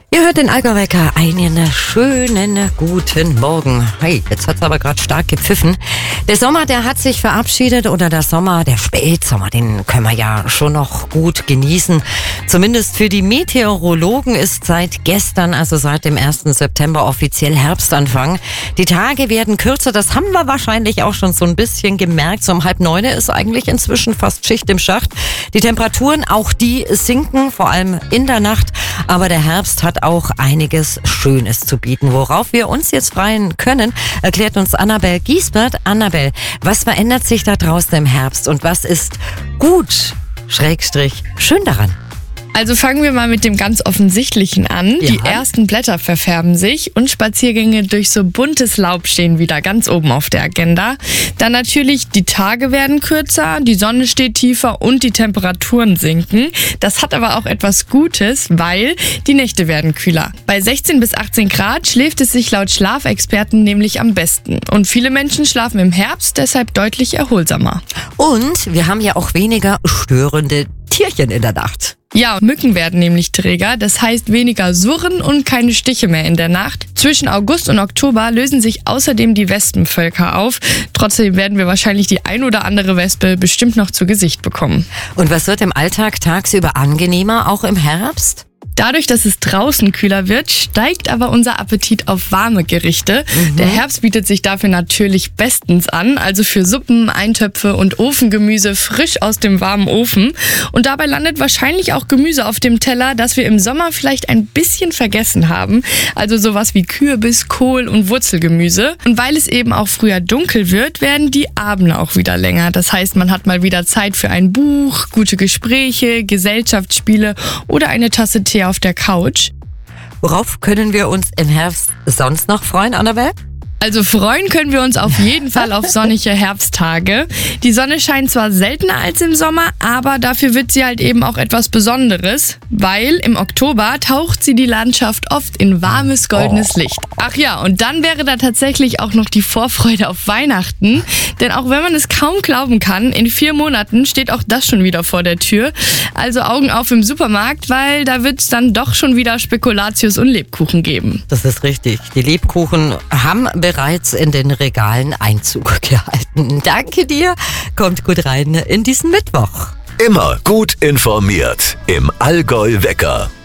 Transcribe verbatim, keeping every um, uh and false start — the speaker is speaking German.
Ihr hört den Allgäu-Wecker, einen schönen guten Morgen. Hey, jetzt hat's aber gerade stark gepfiffen. Der Sommer, der hat sich verabschiedet oder der Sommer, der Spätsommer, den können wir ja schon noch gut genießen. Zumindest für die Meteorologen ist seit gestern, also seit dem ersten September offiziell Herbstanfang. Die Tage werden kürzer, das haben wir wahrscheinlich auch schon so ein bisschen gemerkt. So um halb neun ist eigentlich inzwischen fast Schicht im Schacht. Die Temperaturen, auch die sinken, vor allem in der Nacht. Aber der Herbst hat auch einiges Schönes zu bieten. Worauf wir uns jetzt freuen können, erklärt uns Annabel Giesbert. Annabel, was verändert sich da draußen im Herbst und was ist gut, Schrägstrich, schön daran? Also fangen wir mal mit dem ganz Offensichtlichen an. Ja. Die ersten Blätter verfärben sich und Spaziergänge durch so buntes Laub stehen wieder ganz oben auf der Agenda. Dann natürlich, die Tage werden kürzer, die Sonne steht tiefer und die Temperaturen sinken. Das hat aber auch etwas Gutes, weil die Nächte werden kühler. Bei sechzehn bis achtzehn Grad schläft es sich laut Schlafexperten nämlich am besten. Und viele Menschen schlafen im Herbst deshalb deutlich erholsamer. Und wir haben ja auch weniger störende Tierchen in der Nacht. Ja, Mücken werden nämlich träger, das heißt weniger Surren und keine Stiche mehr in der Nacht. Zwischen August und Oktober lösen sich außerdem die Wespenvölker auf. Trotzdem werden wir wahrscheinlich die ein oder andere Wespe bestimmt noch zu Gesicht bekommen. Und was wird im Alltag tagsüber angenehmer, auch im Herbst? Dadurch, dass es draußen kühler wird, steigt aber unser Appetit auf warme Gerichte. Mhm. Der Herbst bietet sich dafür natürlich bestens an, also für Suppen, Eintöpfe und Ofengemüse frisch aus dem warmen Ofen. Und dabei landet wahrscheinlich auch Gemüse auf dem Teller, das wir im Sommer vielleicht ein bisschen vergessen haben. Also sowas wie Kürbis, Kohl und Wurzelgemüse. Und weil es eben auch früher dunkel wird, werden die Abende auch wieder länger. Das heißt, man hat mal wieder Zeit für ein Buch, gute Gespräche, Gesellschaftsspiele oder eine Tasse Tee auf der Couch. Worauf können wir uns im Herbst sonst noch freuen, Annabel? Also freuen können wir uns auf jeden Fall auf sonnige Herbsttage. Die Sonne scheint zwar seltener als im Sommer, aber dafür wird sie halt eben auch etwas Besonderes, weil im Oktober taucht sie die Landschaft oft in warmes, goldenes Licht. Ach ja, und dann wäre da tatsächlich auch noch die Vorfreude auf Weihnachten, denn auch wenn man es kaum glauben kann, in vier Monaten steht auch das schon wieder vor der Tür. Also Augen auf im Supermarkt, weil da wird es dann doch schon wieder Spekulatius und Lebkuchen geben. Das ist richtig. Die Lebkuchen haben bereits in den Regalen Einzug gehalten. Danke dir. Kommt gut rein in diesen Mittwoch. Immer gut informiert im Allgäu-Wecker.